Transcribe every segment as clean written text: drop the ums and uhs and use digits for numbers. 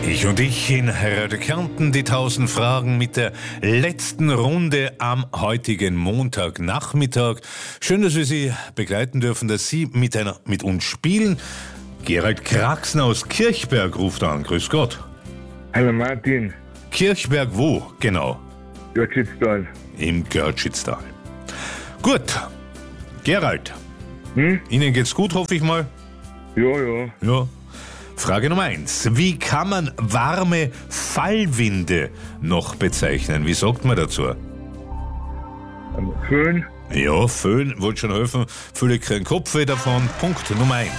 Ich und ich in Radio Kärnten, die 1000 Fragen mit der letzten Runde am heutigen Montagnachmittag. Schön, dass wir Sie begleiten dürfen, dass Sie mit uns spielen. Gerald Kraxner aus Kirchberg ruft an. Grüß Gott. Hallo Martin. Kirchberg wo, genau? Görtschitztal. Im Görtschitztal. Gut. Gerald. Ihnen geht's gut, hoffe ich mal? Ja. Frage Nummer 1. Wie kann man warme Fallwinde noch bezeichnen? Wie sagt man dazu? Föhn. Ja, Föhn, wollte schon helfen. Viele kriegen Kopfweh davon. Punkt Nummer 1.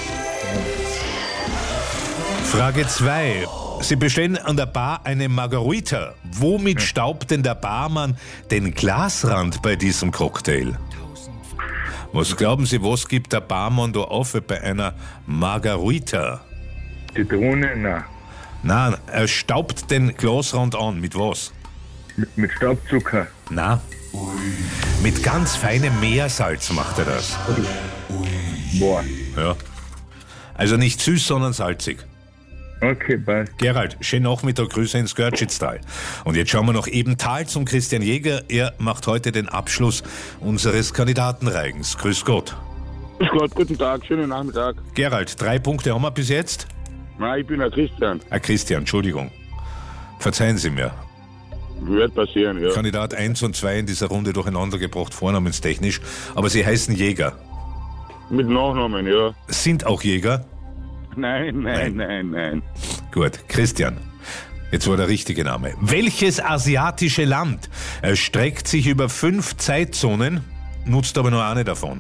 Frage 2. Sie bestellen an der Bar eine Margarita. Womit staubt denn der Barmann den Glasrand bei diesem Cocktail? Was glauben Sie, was gibt der Barmann da auf bei einer Margarita? Zitrone, nein. Nein, er staubt den Glasrand an. Mit was? Mit Staubzucker. Na, mit ganz feinem Meersalz macht er das. Boah. Ja. Also nicht süß, sondern salzig. Okay, passt. Gerald, schönen Nachmittag, Grüße ins Görtschitztal. Und jetzt schauen wir noch Ebenthal zum Christian Jäger. Er macht heute den Abschluss unseres Kandidatenreigens. Grüß Gott. Grüß Gott, guten Tag, schönen Nachmittag. Gerald, 3 Punkte haben wir bis jetzt? Nein, ich bin der Christian. Christian, Entschuldigung. Verzeihen Sie mir. Wird passieren, ja. Kandidat 1 und 2 in dieser Runde durcheinander gebracht, vornamenstechnisch. Aber Sie heißen Jäger. Mit Nachnamen, ja. Sind auch Jäger? Nein. Gut, Christian. Jetzt war der richtige Name. Welches asiatische Land erstreckt sich über 5 Zeitzonen, nutzt aber nur eine davon?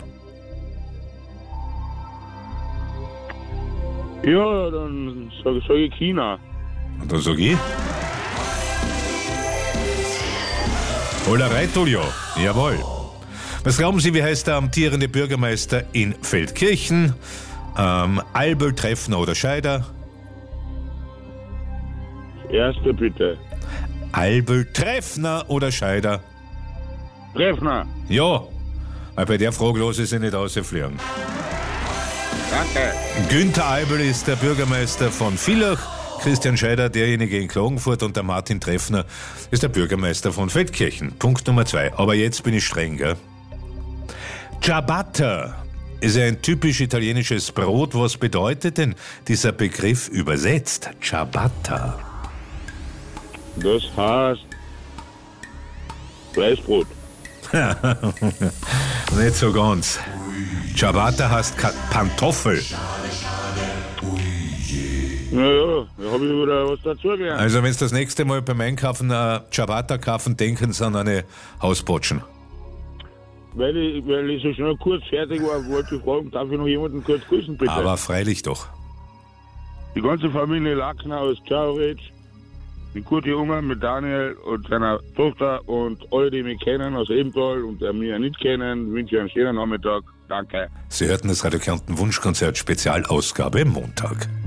Ja, dann sag ich China. Und dann sag ich? Holerei, Tulio. Jawohl. Was glauben Sie, wie heißt der amtierende Bürgermeister in Feldkirchen? Albel, Treffner oder Scheider? Erste bitte. Albel, Treffner oder Scheider? Treffner. Ja, weil bei der Frage lasse ich Sie nicht rausfliegen. Danke. Günther Albel ist der Bürgermeister von Villach, Christian Scheider derjenige in Klagenfurt und der Martin Treffner ist der Bürgermeister von Feldkirchen. Punkt Nummer 2. Aber jetzt bin ich streng, gell? Ciabatta ist ein typisch italienisches Brot. Was bedeutet denn dieser Begriff übersetzt? Ciabatta. Das heißt Fleischbrot. Nicht so ganz. Ciabatta heißt Pantoffel. Naja, da habe ich wieder was dazugelernt. Also wenn Sie das nächste Mal beim Einkaufen Ciabatta kaufen, denken Sie an eine Hausbotschen. Weil ich so schnell kurz fertig war, wollte ich fragen, darf ich noch jemanden kurz grüßen, bitte? Aber freilich doch. Die ganze Familie Lackner aus Czauritsch, mit Kurt Junger, mit Daniel und seiner Tochter und alle, die mich kennen aus Ebenthal und die mich nicht kennen, wünsche ich einen schönen Nachmittag. Danke. Sie hörten das Radio Kärnten Wunschkonzert Spezialausgabe Montag.